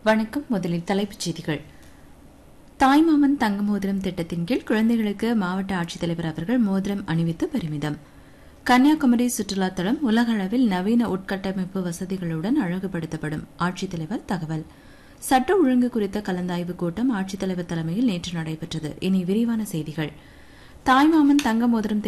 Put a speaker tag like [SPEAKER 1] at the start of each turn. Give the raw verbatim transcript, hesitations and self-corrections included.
[SPEAKER 1] வணக்கம். முதலில் தலைப்புச் செய்திகள். தாய்மாமன் தங்க மோதிரம் திட்டத்தின் கீழ் குழந்தைகளுக்கு மாவட்ட ஆட்சித்தலைவர் அவர்கள் மோதிரம் அணிவித்து பெருமிதம். கன்னியாகுமரி சுற்றுலா தளம் உலக அளவில் நவீன உட்கட்டமைப்பு வசதிகளுடன் அழகுபடுத்தப்படும். ஆட்சித்தலைவர் தகவல். சட்ட ஒழுங்கு குறித்த கலந்தாய்வு கூட்டம் ஆட்சித்தலைவர் தலைமையில் நேற்று நடைபெற்றது. இனி விரிவான செய்திகள். தாய்மாமன் தங்க மோதிரம்